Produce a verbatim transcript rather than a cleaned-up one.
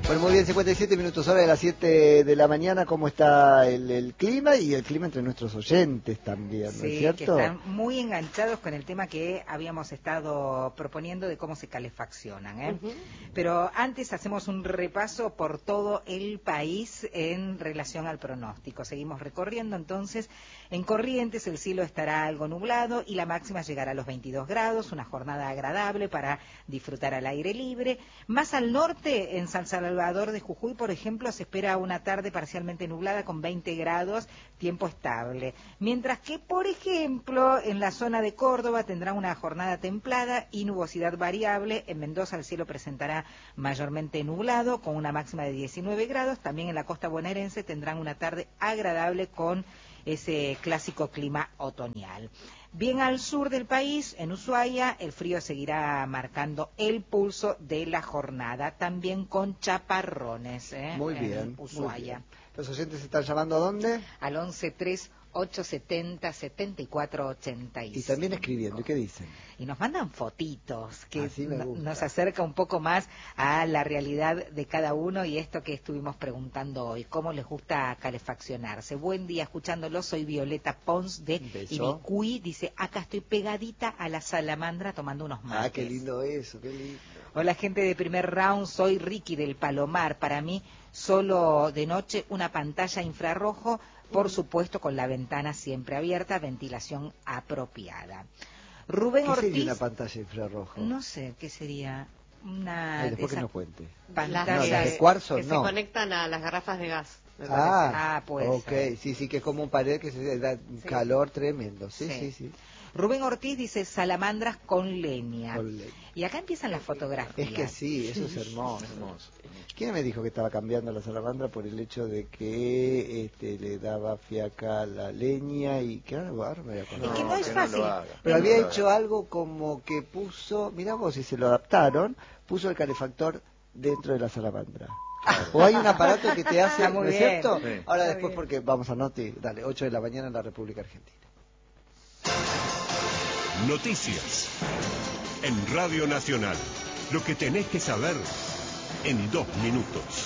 Bueno, muy bien, cincuenta y siete minutos, hora de las siete de la mañana. ¿Cómo está el, el clima y el clima entre nuestros oyentes también, ¿no sí, es cierto? Que están muy enganchados con el tema que habíamos estado proponiendo de cómo se calefaccionan, ¿eh? Uh-huh. Pero antes hacemos un repaso por todo el país en relación al pronóstico. Seguimos recorriendo, entonces, en Corrientes el cielo estará algo nublado y la máxima llegará a los veintidós grados, una jornada agradable para disfrutar al aire libre. Más al norte, en San Salvador de Jujuy, por ejemplo, se espera una tarde parcialmente nublada con veinte grados, tiempo estable. Mientras que, por ejemplo, en la zona de Córdoba tendrá una jornada templada y nubosidad variable. En Mendoza el cielo presentará mayormente nublado con una máxima de diecinueve grados. También en la costa bonaerense tendrán una tarde agradable con ese clásico clima otoñal. Bien al sur del país, en Ushuaia, el frío seguirá marcando el pulso de la jornada, también con chaparrones, ¿eh? Muy en bien, Ushuaia. muy bien. ¿Los oyentes se están llamando a dónde? Al once tres ocho setenta setenta y cuatro ochenta y cinco. Y también escribiendo, ¿y qué dicen? Y nos mandan fotitos, que Así me gusta. Nos acerca un poco más a la realidad de cada uno y esto que estuvimos preguntando hoy, cómo les gusta calefaccionarse. Buen día escuchándolo, soy Violeta Pons de Ibicuí, dice, acá estoy pegadita a la salamandra tomando unos mates. Ah, qué lindo eso, qué lindo. Hola gente de primer round, soy Ricky del Palomar, para mí solo de noche una pantalla infrarrojo, por supuesto con la ventana siempre abierta, ventilación apropiada. Rubén ¿Qué Ortiz, sería una pantalla infrarrojo? No sé, ¿qué sería? Una Ay, después de que nos cuente. Pantalla no, las de cuarzo que no. se conectan a las garrafas de gas. Ah, ah, puede ok, ser. sí, sí, que es como un pared que se da un sí. calor tremendo. Sí, sí, sí, sí. Rubén Ortiz dice salamandras con leña. Con leña. Y acá empiezan las fotografías. Es que sí, eso es hermoso. hermoso. ¿Quién me dijo que estaba cambiando la salamandra por el hecho de que este, le daba fiaca a la leña y que ahora, ahora me voy a acordar? Es que no es fácil. No Pero había hecho algo como que puso, mirá vos si se lo adaptaron, puso el calefactor dentro de la salamandra. Claro. O hay un aparato que te hace, ¿no es cierto? Sí. Ahora Está después bien. Porque vamos a Noti, dale, ocho de la mañana en la República Argentina. Noticias en Radio Nacional. Lo que tenés que saber en dos minutos.